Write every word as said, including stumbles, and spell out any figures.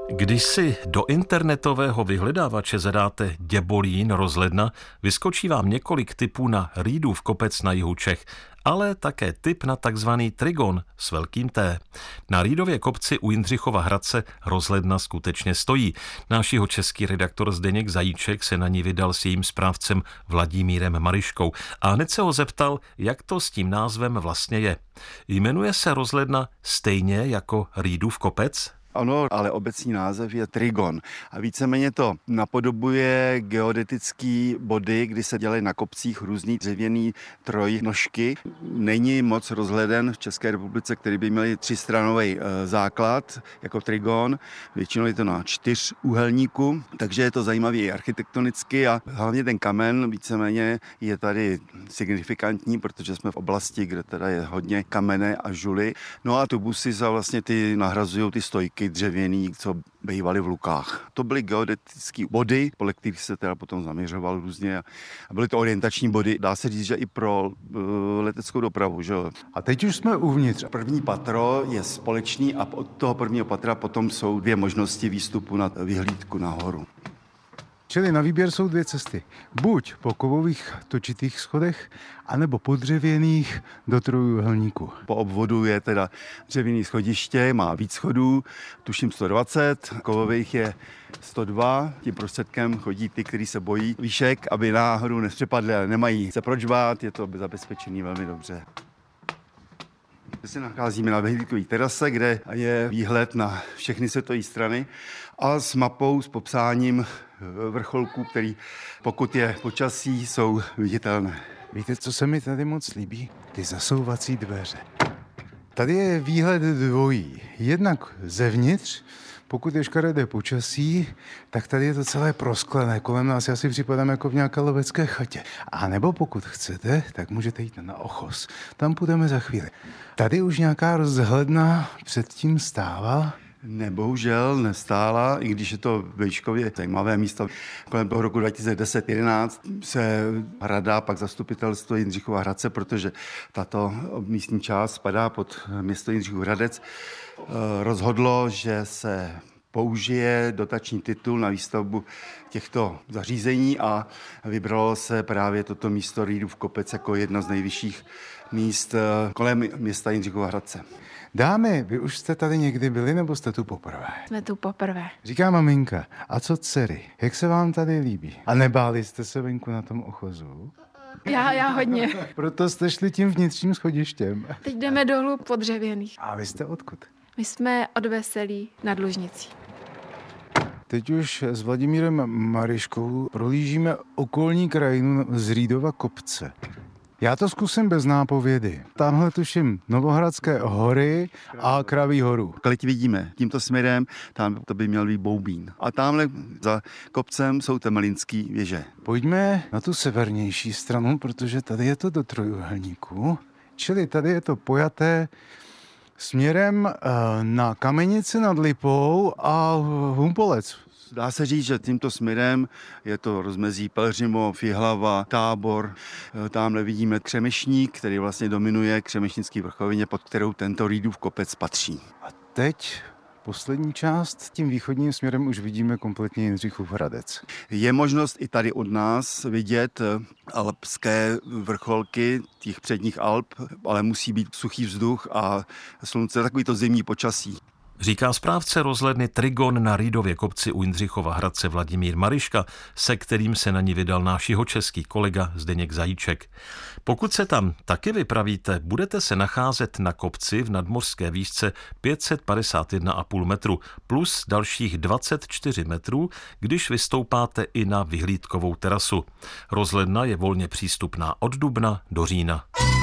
Když si do internetového vyhledávače zadáte Děbolín rozhledna, vyskočí vám několik tipů na Rýdův kopec na jihu Čech, ale také tip na takzvaný Trigon s velkým T. Na Rýdově kopci u Jindřichova Hradce rozhledna skutečně stojí. Náš jihočeský redaktor Zdeněk Zajíček se na ní vydal s jejím správcem Vladimírem Mariškou a hned se ho zeptal, jak to s tím názvem vlastně je. Jmenuje se rozhledna stejně jako Rýdův kopec? Ano, ale obecný název je Trigon a víceméně to napodobuje geodetický body, kdy se dělají na kopcích různý dřevěný trojnožky. Není moc rozhleden v České republice, který by měli třístranový základ jako Trigon. Většinou je to na čtyřúhelníku, takže je to zajímavý i architektonicky a hlavně ten kamen víceméně je tady signifikantní, protože jsme v oblasti, kde teda je hodně kamene a žuly. No a tubusy za vlastně ty nahrazují ty stojky dřevěný, co bývaly v lukách. To byly geodetické body, podle kterých se teda potom zaměřoval různě a byly to orientační body, dá se říct, že i pro uh, leteckou dopravu. Že? A teď už jsme uvnitř. První patro je společný a od toho prvního patra potom jsou dvě možnosti výstupu na vyhlídku nahoru. Čili na výběr jsou dvě cesty. Buď po kovových točitých schodech, anebo po dřevěných do trojúhelníku. Po obvodu je teda dřevěný schodiště, má víc schodů, tuším sto dvacet, kovových je sto dva. Tím prostředkem chodí ty, kteří se bojí výšek, aby náhodou nepřepadli, ale nemají se proč bát, je to zabezpečený velmi dobře. My se nacházíme na vyhlídkové terase, kde je výhled na všechny světové strany a s mapou, s popsáním vrcholků, který pokud je počasí, jsou viditelné. Víte, co se mi tady moc líbí? Ty zasouvací dveře. Tady je výhled dvojí. Jednak zevnitř, pokud je škaredé počasí, tak tady je to celé prosklené. Kolem nás já si připadám jako v nějaké lovecké chatě. A nebo pokud chcete, tak můžete jít na Ochos. Tam půjdeme za chvíli. Tady už nějaká rozhledna předtím stávala? Ne, bohužel nestála, i když je to výškově zajímavé místo. Kolem toho roku dva tisíce deset jedenáct se rada, pak zastupitelstvo Jindřichova Hradce, protože tato místní část spadá pod město Jindřichův Hradec, rozhodlo, že se použije dotační titul na výstavbu těchto zařízení a vybralo se právě toto místo Rýdův kopec jako jedna z nejvyšších míst kolem města Jindřichova Hradce. Dámy, vy už jste tady někdy byli, nebo jste tu poprvé? Jsme tu poprvé. Říká maminka, a co dcery? Jak se vám tady líbí? A nebáli jste se venku na tom Ochozu? Já, já hodně. Proto jste šli tím vnitřním schodištěm. Teď jdeme dolů po dřevěných. A vy jste odkud? My jsme od Veselí nad Lužnicí. Teď už s Vladimírem Mariškou prolížíme okolní krajinu z Rýdova kopce. Já to zkusím bez nápovědy. Tamhle tuším Novohradské hory a Kraví horu. Teď vidíme tímto směrem, tam to by měl být Boubín. A tamhle za kopcem jsou Temelinský věže. Pojďme na tu severnější stranu, protože tady je to do trojúhelníku. Čili tady je to pojaté směrem na Kamenici nad Lipou a Humpolec. Dá se říct, že tímto směrem je to rozmezí Pelhřimov, Jihlava, Tábor. Tamhle vidíme Křemešník, který vlastně dominuje Křemešnický vrchovině, pod kterou tento Rýdův kopec patří. A teď poslední část, tím východním směrem už vidíme kompletně Jindřichův Hradec. Je možnost i tady od nás vidět alpské vrcholky těch předních Alp, ale musí být suchý vzduch a slunce, takový to zimní počasí. Říká správce rozhledny Trigon na Rýdově kopci u Jindřichova Hradce Vladimír Mariška, se kterým se na ní vydal náš jihočeský kolega Zdeněk Zajíček. Pokud se tam taky vypravíte, budete se nacházet na kopci v nadmořské výšce pět set padesát jedna celá pět metru plus dalších dvacet čtyři metrů, když vystoupáte i na vyhlídkovou terasu. Rozhledna je volně přístupná od dubna do října.